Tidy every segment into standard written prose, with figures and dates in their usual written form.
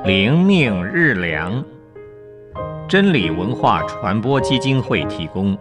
灵命日粮，真理文化传播基金会提供。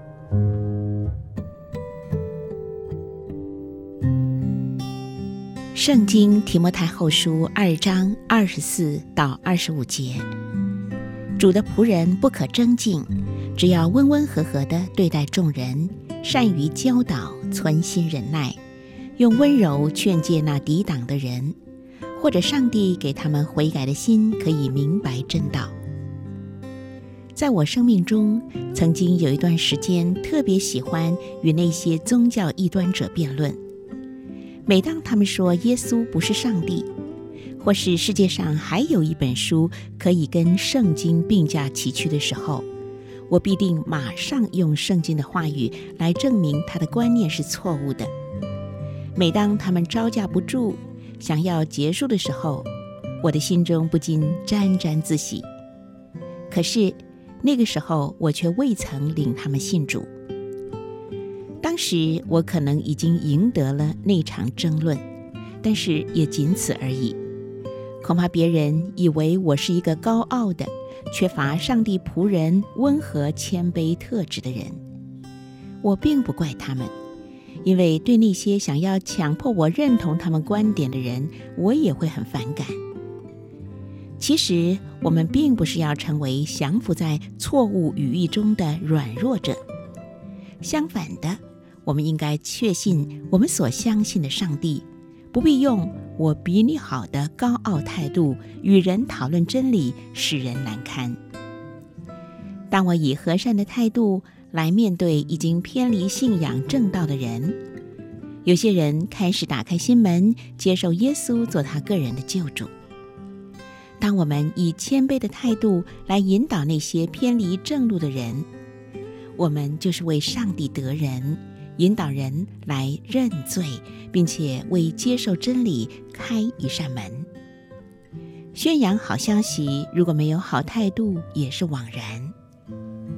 圣经提摩太后书2章24到25节，主的仆人不可争竞，只要温温和和地对待众人，善于教导，存心忍耐，用温柔劝诫那抵挡的人，或者上帝给他们悔改的心，可以明白真道。在我生命中，曾经有一段时间特别喜欢与那些宗教异端者辩论。每当他们说耶稣不是上帝，或是世界上还有一本书可以跟圣经并驾齐驱的时候，我必定马上用圣经的话语来证明他的观念是错误的。每当他们招架不住，想要结束的时候，我的心中不禁沾沾自喜。可是那个时候我却未曾领他们信主。当时我可能已经赢得了那场争论，但是也仅此而已。恐怕别人以为我是一个高傲的、缺乏上帝仆人温和谦卑特质的人。我并不怪他们，因为对那些想要强迫我认同他们观点的人，我也会很反感。其实我们并不是要成为降服在错误语义中的软弱者，相反的，我们应该确信我们所相信的上帝，不必用我比你好的高傲态度与人讨论真理，使人难堪。当我以和善的态度来面对已经偏离信仰正道的人，有些人开始打开心门，接受耶稣做他个人的救主。当我们以谦卑的态度来引导那些偏离正路的人，我们就是为上帝得人，引导人来认罪，并且为接受真理开一扇门。宣扬好消息如果没有好态度，也是枉然。